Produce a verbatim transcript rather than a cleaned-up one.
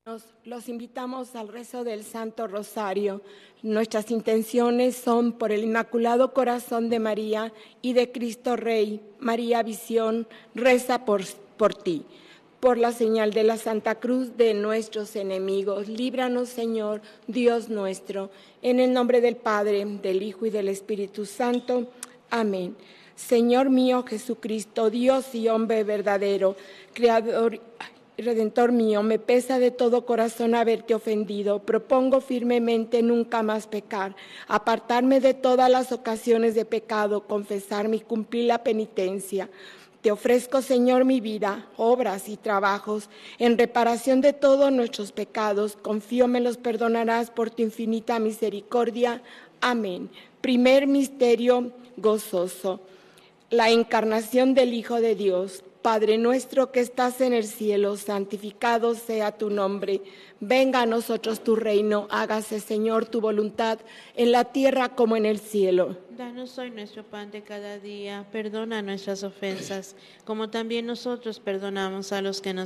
Los invitamos al rezo del Santo Rosario. Nuestras intenciones son por el Inmaculado Corazón de María y de Cristo Rey. María Visión, reza por, por ti. Por la señal de la Santa Cruz de nuestros enemigos, líbranos, Señor, Dios nuestro. En el nombre del Padre, del Hijo y del Espíritu Santo. Amén. Señor mío Jesucristo, Dios y hombre verdadero, Creador Redentor mío, me pesa de todo corazón haberte ofendido. Propongo firmemente nunca más pecar, apartarme de todas las ocasiones de pecado, confesarme y cumplir la penitencia. Te ofrezco, Señor, mi vida, obras y trabajos, en reparación de todos nuestros pecados. Confío me los perdonarás por tu infinita misericordia. Amén. Primer misterio gozoso. La encarnación del Hijo de Dios. Padre nuestro que estás en el cielo, santificado sea tu nombre. Venga a nosotros tu reino, hágase, Señor, tu voluntad, en la tierra como en el cielo. Danos hoy nuestro pan de cada día, perdona nuestras ofensas, como también nosotros perdonamos a los que nos